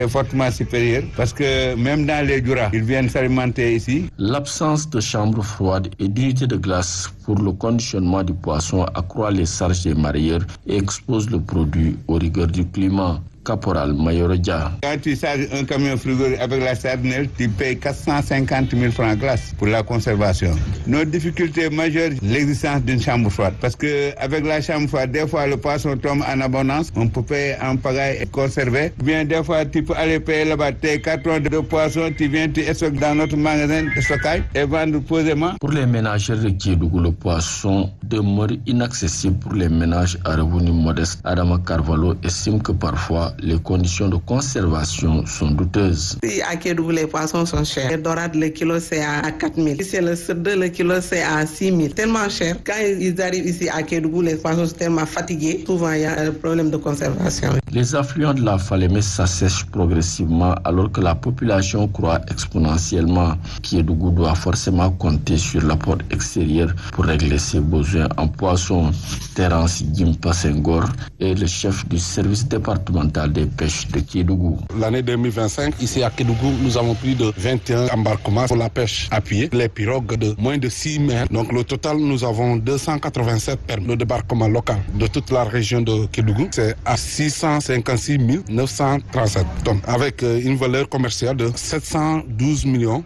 est fortement supérieure parce que même dans les Jura, ils viennent s'alimenter ici. L'absence de chambre froide et d'unité de glace pour le conditionnement du poisson accroît les charges des mareyeurs et expose le produit aux rigueurs du climat. Caporal Mayorodja. Quand tu charges un camion frigo avec la sardinelle, tu payes 450 000 francs glace pour la conservation. Notre difficulté majeure, l'existence d'une chambre froide. Parce qu'avec la chambre froide, des fois le poisson tombe en abondance, on peut payer en pagaille et conserver. Bien des fois, tu peux aller payer là-bas tes cartons de poisson, tu viens, tu stockes dans notre magasin de stockage et vendre posément. Pour les ménagères de Kédougou, le poisson demeure inaccessible pour les ménages à revenus modestes. Adama Carvalho estime que parfois, les conditions de conservation sont douteuses. Si à Kédougou, les poissons sont chers. Les dorades, le kilo, c'est à 4 000. Si c'est le serdeux, le kilo, c'est à 6 000. Tellement cher. Quand ils arrivent ici à Kédougou, les poissons sont tellement fatigués. Souvent, il y a un problème de conservation. Les affluents de la Falémé s'assèchent progressivement alors que la population croît exponentiellement. Kédougou doit forcément compter sur l'apport extérieur pour régler ses besoins en poissons. Terence Gimpa Senghor est le chef du service départemental des pêches de Kédougou. L'année 2025, ici à Kédougou, nous avons plus de 21 embarquements pour la pêche à pied, les pirogues de moins de 6 mètres. Donc le total, nous avons 287 permis de débarquement local de toute la région de Kédougou. C'est à 656 937 tonnes, avec une valeur commerciale de 712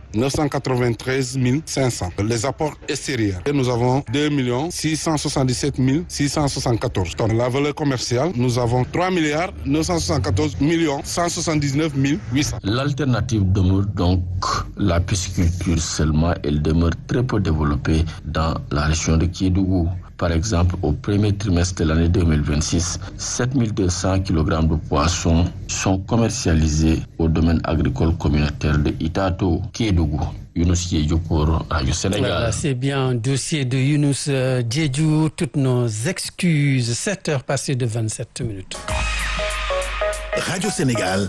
993 500. Les apports extérieurs, nous avons 2 677 674 tonnes. La valeur commerciale, nous avons 3 974 179 800. L'alternative demeure donc la pisciculture seulement. Elle demeure très peu développée dans la région de Kédougou. Par exemple, au premier trimestre de l'année 2026, 7200 kg de poissons sont commercialisés au domaine agricole communautaire de Itato, Kédougou. Younous Diédhiou pour Radio Sénégal. Voilà, c'est bien un dossier de Younous Diédhiou. Toutes nos excuses. 7h passées de 27 minutes. Radio Sénégal,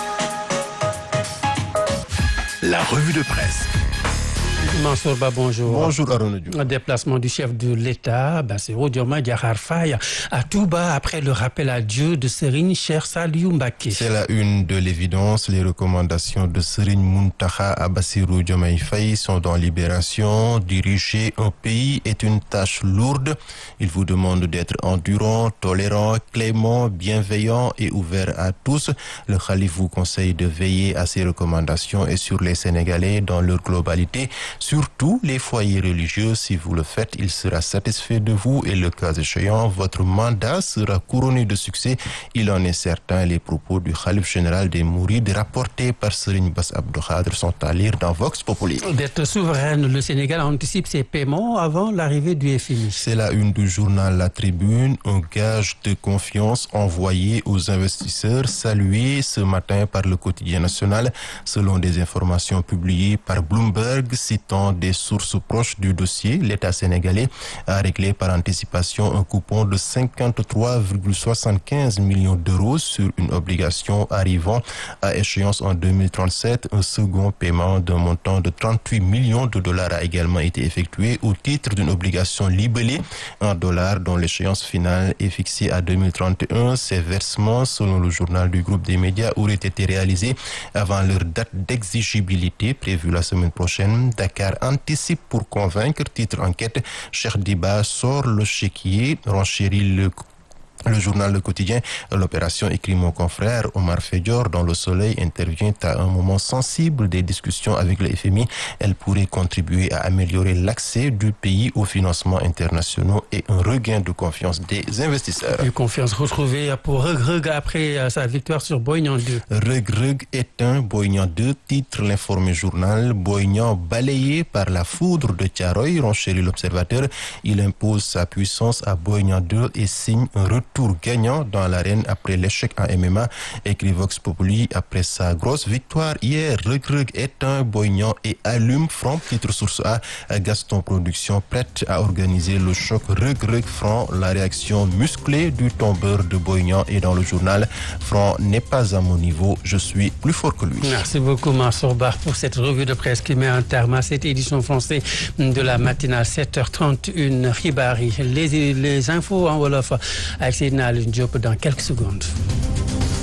la revue de presse. Mansour Ba, bonjour. Bonjour Arouna Diouf. Un déplacement du chef de l'État, Bassirou Diomaye Diakhar Faye, à Touba après le rappel à Dieu de Serigne Cheikh Saliou Mbacké. C'est la une de l'évidence. Les recommandations de Serigne Mountakha à Bassirou Diomaye Faye sont dans Libération. Diriger un pays est une tâche lourde. Il vous demande d'être endurant, tolérant, clément, bienveillant et ouvert à tous. Le khalife vous conseille de veiller à ces recommandations et sur les Sénégalais dans leur globalité. Surtout les foyers religieux, si vous le faites, il sera satisfait de vous et le cas échéant, votre mandat sera couronné de succès. Il en est certain. Les propos du khalife général des Mourides rapportés par Serigne Bass Abdou Khadre sont à lire dans Vox Populi. D'être souveraine, le Sénégal anticipe ses paiements avant l'arrivée du FMI. C'est la une du journal La Tribune, un gage de confiance envoyé aux investisseurs, salué ce matin par le quotidien national, selon des informations publiées par Bloomberg, citant des sources proches du dossier. L'État sénégalais a réglé par anticipation un coupon de 53,75 millions d'euros sur une obligation arrivant à échéance en 2037. Un second paiement d'un montant de 38 millions de dollars a également été effectué au titre d'une obligation libellée en dollars dont l'échéance finale est fixée à 2031. Ces versements, selon le journal du groupe des médias, auraient été réalisés avant leur date d'exigibilité prévue la semaine prochaine. Dakar anticipe pour convaincre, titre enquête. Cheikh Diba sort le chéquier, renchérit le journal Le Quotidien. L'opération, écrit mon confrère Omar Fedior dans Le Soleil, intervient à un moment sensible des discussions avec le FMI. Elle pourrait contribuer à améliorer l'accès du pays aux financements internationaux et un regain de confiance des investisseurs. Une confiance retrouvée pour Reug après sa victoire sur Boignan 2. Reug éteint, Boignan 2, titre l'informé journal. Boignan balayé par la foudre de Thiaroye, renchérit l'Observateur. Il impose sa puissance à Boignan 2 et signe un retour gagnant dans l'arène après l'échec en MMA, écrit Vox Populi. Après sa grosse victoire hier, Reug éteint, Boignan et allume Franc, titre source A. Gaston Production prête à organiser le choc Reug Franc. La réaction musclée du tombeur de Boignan est dans le journal. Franc n'est pas à mon niveau, je suis plus fort que lui. Merci beaucoup Mansour Ba pour cette revue de presse qui met un terme à cette édition française de la matinale 7h31 Ribari. Les infos en Wolof avec Seydina Alioune Diop dans quelques secondes.